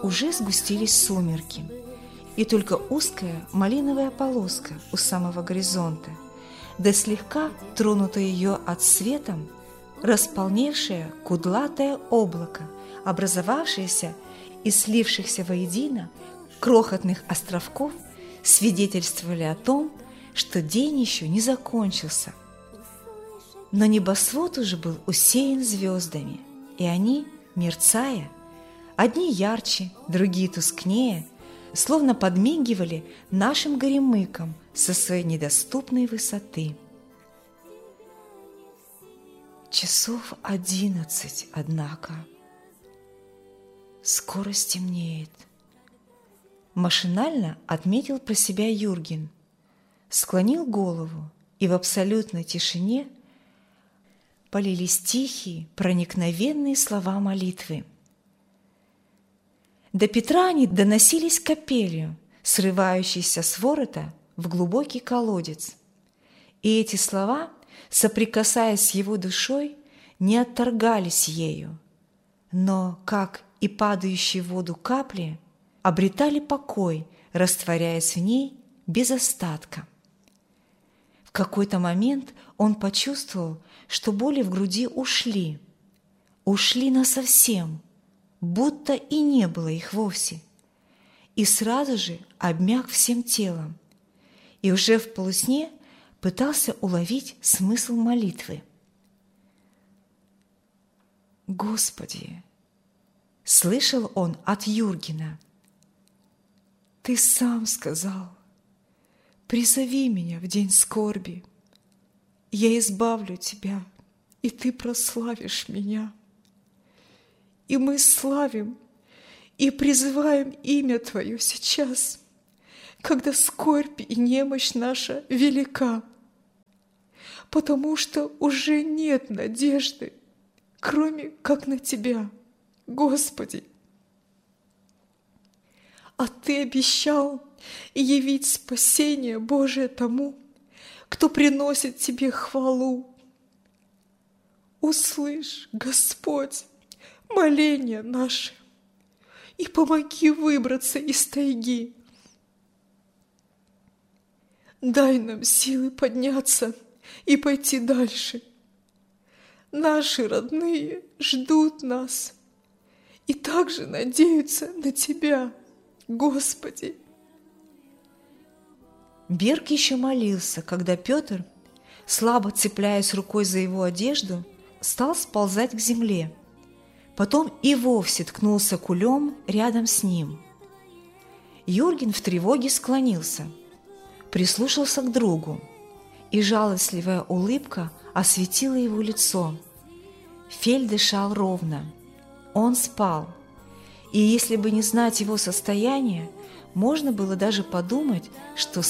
уже сгустились сумерки, и только узкая малиновая полоска у самого горизонта, да слегка тронутое ее отсветом располневшее кудлатое облако, образовавшееся из слившихся воедино крохотных островков, свидетельствовали о том, что день еще не закончился. Но небосвод уже был усеян звездами, и они, мерцая, одни ярче, другие тускнее, словно подмигивали нашим горемыкам со своей недоступной высоты. 11 часов, однако. Скоро стемнеет. Машинально отметил про себя Юрген, склонил голову, и в абсолютной тишине полились тихие, проникновенные слова молитвы. До Петра они доносились капелью, срывающейся с ворота в глубокий колодец. И эти слова, соприкасаясь с его душой, не отторгались ею, но, как и падающие в воду капли, обретали покой, растворяясь в ней без остатка. В какой-то момент он почувствовал, что боли в груди ушли насовсем, будто и не было их вовсе, и сразу же обмяк всем телом, и уже в полусне пытался уловить смысл молитвы. «Господи!» — слышал он от Юргена. «Ты сам сказал, призови меня в день скорби, я избавлю тебя, и ты прославишь меня. И мы славим и призываем имя Твое сейчас, когда скорбь и немощь наша велика, потому что уже нет надежды, кроме как на Тебя, Господи. А Ты обещал явить спасение Божие тому, кто приносит Тебе хвалу. Услышь, Господь, моления наши и помоги выбраться из тайги. Дай нам силы подняться и пойти дальше. Наши родные ждут нас и также надеются на Тебя, Господи». Берг еще молился, когда Петр, слабо цепляясь рукой за его одежду, стал сползать к земле. Потом и вовсе ткнулся кулем рядом с ним. Юрген в тревоге склонился, прислушался к другу, и жалостливая улыбка осветила его лицо. Фель дышал ровно. Он спал, и если бы не знать его состояние, можно было даже подумать, что